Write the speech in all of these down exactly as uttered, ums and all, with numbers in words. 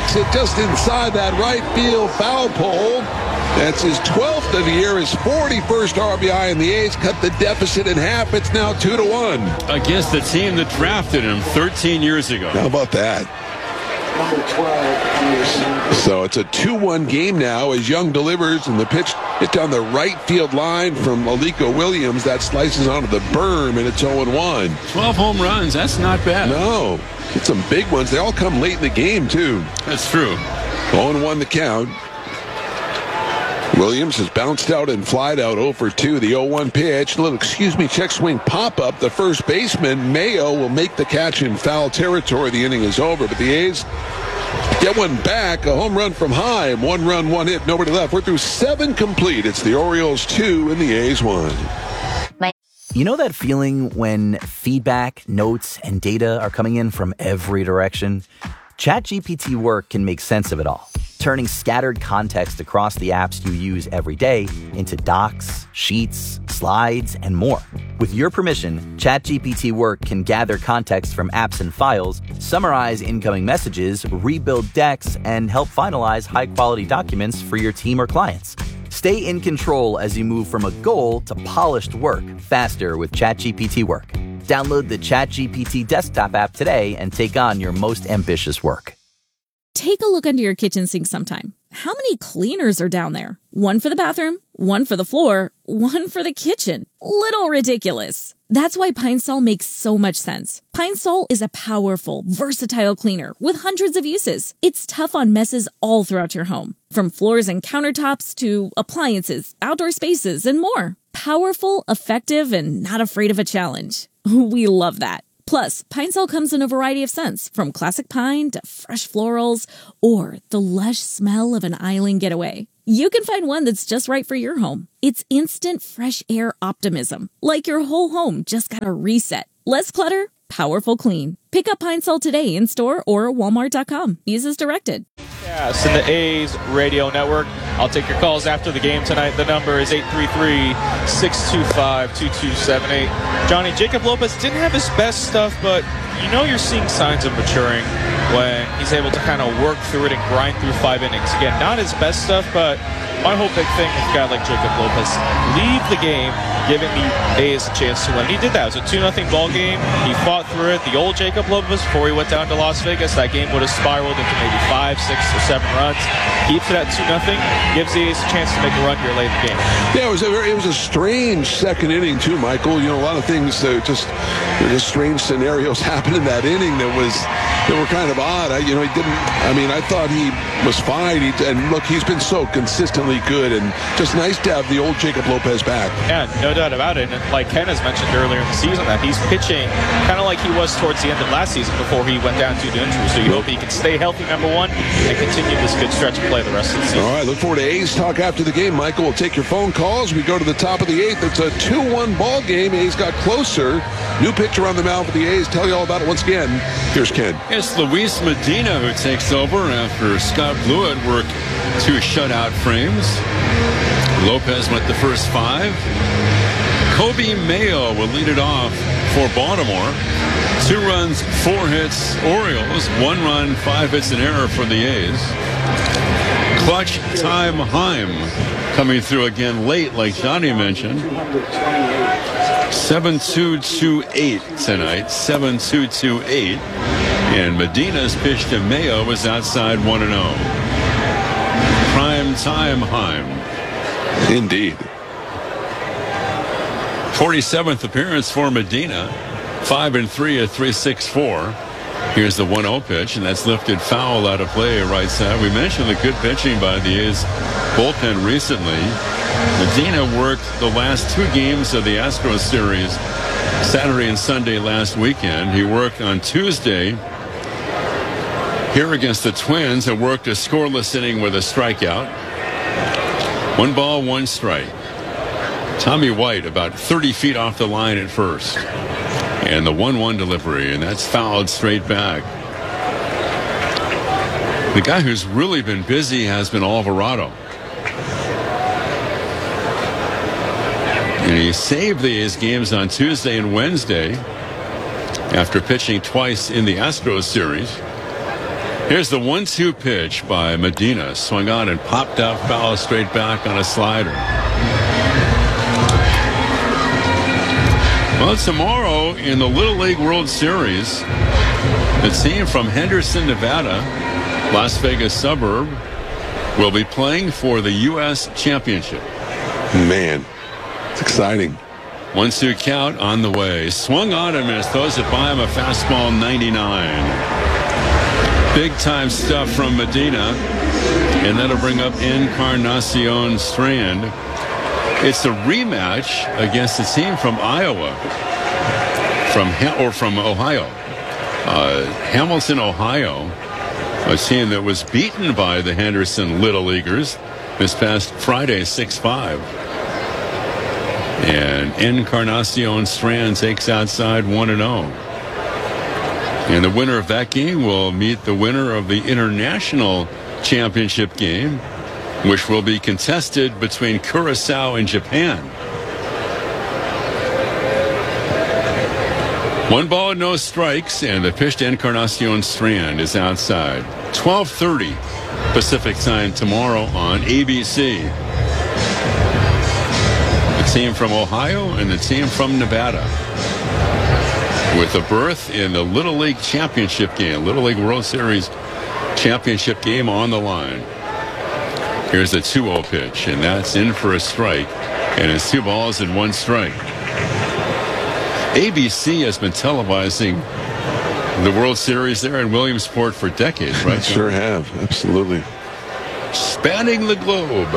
takes it just inside that right field foul pole. That's his twelfth of the year, his forty-first R B I, and the A's cut the deficit in half. It's now two to one. Against the team that drafted him thirteen years ago. How about that? So it's a two one game now as Young delivers, and the pitch hit down the right field line from Aliko Williams. That slices onto the berm, and it's oh one. twelve home runs, that's not bad. No, it's some big ones. They all come late in the game, too. That's true. oh one the count. Williams has bounced out and flied out oh for two. The oh one pitch. A little, excuse me, check swing pop-up. The first baseman, Mayo, will make the catch in foul territory. The inning is over, but the A's get one back. A home run from Heim. One run, one hit, nobody left. We're through seven complete. It's the Orioles two and the A's one. You know that feeling when feedback, notes, and data are coming in from every direction? ChatGPT Work can make sense of it all, turning scattered context across the apps you use every day into docs, sheets, slides, and more. With your permission, ChatGPT Work can gather context from apps and files, summarize incoming messages, rebuild decks, and help finalize high-quality documents for your team or clients. Stay in control as you move from a goal to polished work faster with ChatGPT Work. Download the ChatGPT desktop app today and take on your most ambitious work. Take a look under your kitchen sink sometime. How many cleaners are down there? One for the bathroom, one for the floor, one for the kitchen. Little ridiculous. That's why Pine Sol makes so much sense. Pine Sol is a powerful, versatile cleaner with hundreds of uses. It's tough on messes all throughout your home, from floors and countertops to appliances, outdoor spaces, and more. Powerful, effective, and not afraid of a challenge. We love that. Plus, Pine Sol comes in a variety of scents, from classic pine to fresh florals, or the lush smell of an island getaway. You can find one that's just right for your home. It's instant fresh air optimism, like your whole home just got a reset. Less clutter, powerful clean. Pick up Pine Sol today in store or walmart dot com. Use as directed. Yes, in the A's Radio Network. I'll take your calls after the game tonight. The number is eight three three, six two five, two two seven eight. Johnny, Jacob Lopez didn't have his best stuff, but you know you're seeing signs of maturing when he's able to kind of work through it and grind through five innings. Again, not his best stuff, but my whole big thing with a guy like Jacob Lopez, leave the game giving the A's a chance to win. He did that. It was a two nothing ball game. He fought through it. The old Jacob Lopez, before he went down to Las Vegas, that game would have spiraled into maybe five, six, or seven runs. Keeps it at two nothing, gives the A's a chance to make a run here late in the game. Yeah, it was a very, it was a strange second inning too, Michael. You know, a lot of things uh, just, you know, just strange scenarios happened in that inning that was that were kind of odd. I, you know, he didn't. I mean, I thought he was fine. He, and look, he's been so consistently good, and just nice to have the old Jacob Lopez back. Yeah, no doubt about it. And like Ken has mentioned earlier in the season, that he's pitching kind of like he was towards the end of last season before he went down due to injury. So you hope he can stay healthy, number one, and continue this good stretch of play the rest of the season. All right, look forward to A's talk after the game. Michael will take your phone calls. We go to the top of the eighth. It's a two one ball game. A's got closer. New pitcher on the mound for the A's. Tell you all about it once again. Here's Ken. It's Luis Medina who takes over after Scott Blewett worked two shutout frames. Lopez went the first five. Kobe Mayo will lead it off for Baltimore. Two runs, four hits, Orioles. One run, five hits, an error for the A's. Clutch time Heim coming through again late, like Johnny mentioned. seven two two eight tonight. seven two two eight. And Medina's pitch to Mayo was outside one and oh. Prime time Heim. Indeed. forty-seventh appearance for Medina. five and three at three sixty-four. Here's the one oh pitch, and that's lifted foul out of play right side. We mentioned the good pitching by the A's bullpen recently. Medina worked the last two games of the Astros series, Saturday and Sunday last weekend. He worked on Tuesday here against the Twins and worked a scoreless inning with a strikeout. One ball, one strike. Tommy White about thirty feet off the line at first. And the one one delivery, and that's fouled straight back. The guy who's really been busy has been Alvarado. And he saved these games on Tuesday and Wednesday after pitching twice in the Astros series. Here's the one two pitch by Medina. Swung on and popped out foul straight back on a slider. Well, tomorrow in the Little League World Series, the team from Henderson, Nevada, Las Vegas suburb, will be playing for the U S Championship. Man, it's exciting. one two count on the way. Swung on and missed. Throws it by him, a fastball ninety-nine. Big time stuff from Medina. And that'll bring up Encarnacion Strand. It's a rematch against a team from Iowa, from or from Ohio. Uh, Hamilton, Ohio, a team that was beaten by the Henderson Little Leaguers this past Friday, six five. And Encarnacion Strand takes outside one and oh. And the winner of that game will meet the winner of the international championship game, which will be contested between Curacao and Japan. One ball and no strikes, and the pitch to Encarnacion Strand is outside. twelve thirty Pacific time tomorrow on A B C. The team from Ohio and the team from Nevada, with a berth in the Little League Championship game, Little League World Series Championship game on the line. Here's a two oh pitch, and that's in for a strike, and it's two balls and one strike. A B C has been televising the World Series there in Williamsport for decades, right? Sure have, absolutely. Spanning the globe.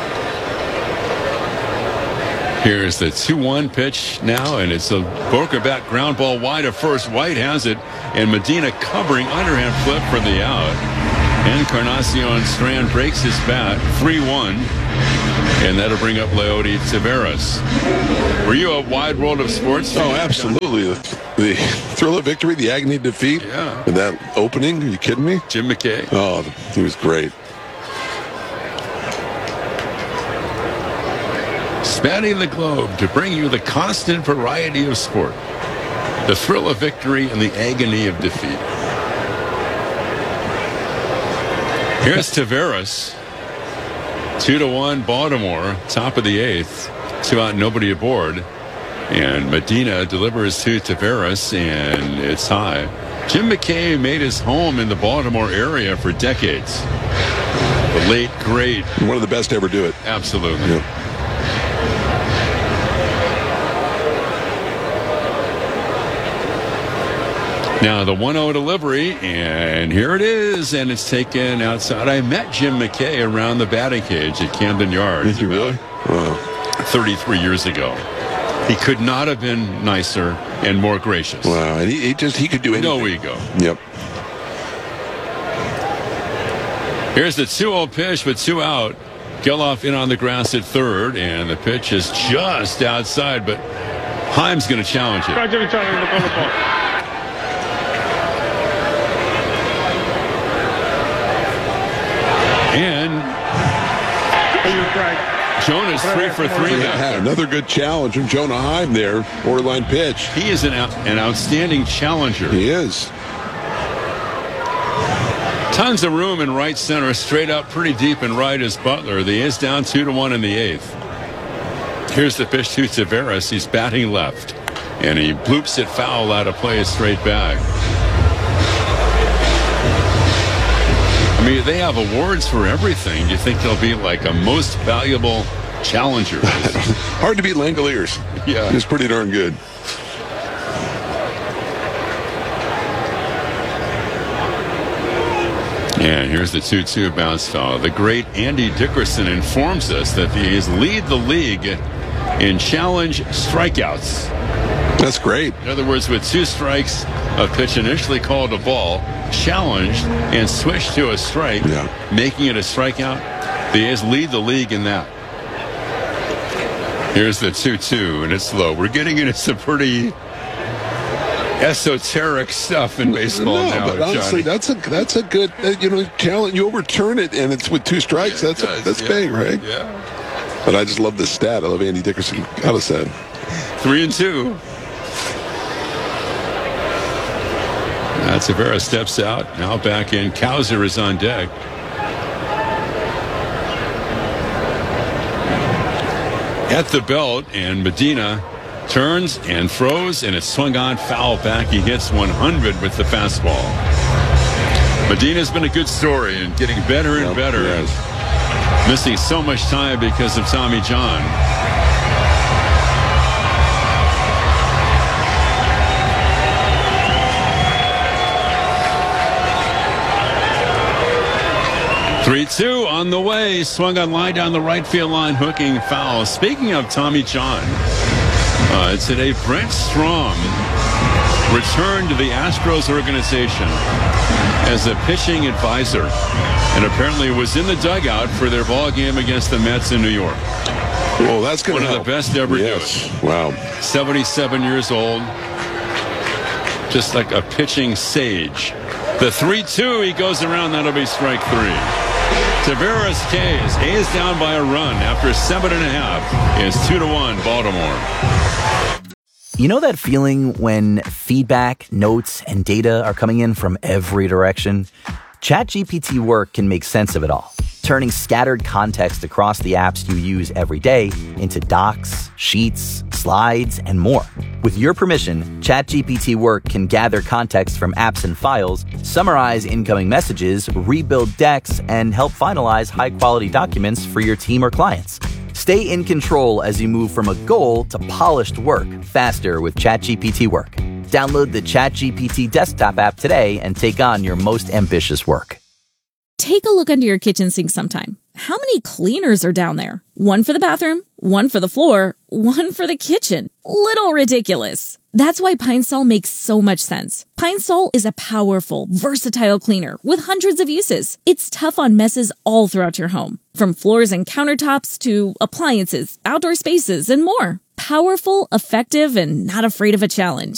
Here's the two one pitch now, and it's a broken back ground ball wide of first. White has it, and Medina covering underhand flip for the out. Encarnacion Strand breaks his bat, three one, and that'll bring up Leody Taveras. Were you a wide world of sports fan? Oh, absolutely. The, the thrill of victory, the agony of defeat. Yeah. And that opening, are you kidding me? Jim McKay. Oh, he was great. Spanning the globe to bring you the constant variety of sport, the thrill of victory and the agony of defeat. Here's Taveras. Two to one, Baltimore, top of the eighth. Two out, nobody aboard. And Medina delivers to Taveras, and it's high. Jim McKay made his home in the Baltimore area for decades. The late, great. One of the best to ever do it. Absolutely. Yeah. Now the one oh delivery, and here it is, and it's taken outside. I met Jim McKay around the batting cage at Camden Yards. Did you really? Wow. thirty-three years ago. He could not have been nicer and more gracious. Wow, and he, he just, he could do anything. No ego. Yep. Here's the two oh pitch with two out. Geloff in on the grass at third, and the pitch is just outside, but Heim's going to challenge it. And Jonah's three for three. Yeah, had another good challenge from Jonah Heim there. Borderline pitch. He is an, out, an outstanding challenger. He is. Tons of room in right center. Straight up pretty deep in right is Butler. The A's down two to one in the eighth. Here's the pitch to Taveras. He's batting left. And he bloops it foul out of play straight back. I mean, they have awards for everything. Do you think they'll be like a most valuable challenger? Hard to beat Langoliers. Yeah. He's pretty darn good. And here's the two two bounce foul. The great Andy Dickerson informs us that the A's lead the league in challenge strikeouts. That's great. In other words, with two strikes, a pitch initially called a ball, challenged, and switched to a strike, yeah. making it a strikeout. The A's lead the league in that. Here's the two two, and it's low. We're getting into some pretty esoteric stuff in baseball no, now, but honestly, Johnny. that's a that's a good uh, you know challenge. You overturn it, and it's with two strikes. Yeah, that's does, that's yeah. big, right? Yeah. But I just love this stat. I love Andy Dickerson. Gotta say, Uh, Tavera steps out. Now back in. Kauser is on deck. At the belt, and Medina turns and throws, and it's swung on, foul back. He hits one hundred with the fastball. Medina's been a good story and getting better and Yep, better. yes. Missing so much time because of Tommy John. three two on the way. Swung on line down the right field line, hooking foul. Speaking of Tommy John, uh, today Brent Strom returned to the Astros organization as a pitching advisor, and apparently was in the dugout for their ball game against the Mets in New York. Well, that's going One to of help. the best ever Yes. do it. Wow. seventy-seven years old, just like a pitching sage. The three two, he goes around. That'll be strike three. Tavares K's. A's down by a run after seven and a half. It's two to one Baltimore. You know that feeling when feedback, notes, and data are coming in from every direction? ChatGPT Work can make sense of it all, turning scattered context across the apps you use every day into docs, sheets, slides, and more. With your permission, ChatGPT Work can gather context from apps and files, summarize incoming messages, rebuild decks, and help finalize high-quality documents for your team or clients. Stay in control as you move from a goal to polished work faster with ChatGPT Work. Download the ChatGPT desktop app today and take on your most ambitious work. Take a look under your kitchen sink sometime. How many cleaners are down there? One for the bathroom, one for the floor, one for the kitchen. Little ridiculous. That's why Pine Sol makes so much sense. Pine Sol is a powerful, versatile cleaner with hundreds of uses. It's tough on messes all throughout your home, from floors and countertops to appliances, outdoor spaces, and more. Powerful, effective, and not afraid of a challenge.